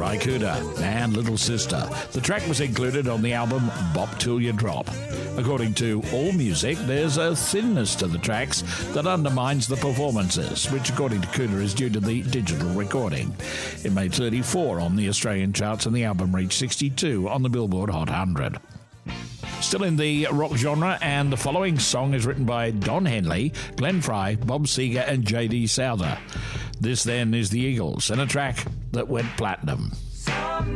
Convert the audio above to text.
Ry Cooder and Little Sister. The track was included on the album Bop Till You Drop. According to AllMusic, there's a thinness to the tracks that undermines the performances, which according to Cooder is due to the digital recording. It made 34 on the Australian charts and the album reached 62 on the Billboard Hot 100. Still in the rock genre, and the following song is written by Don Henley, Glenn Frey, Bob Seger and J.D. Souther. This then is the Eagles and a track that went platinum. Some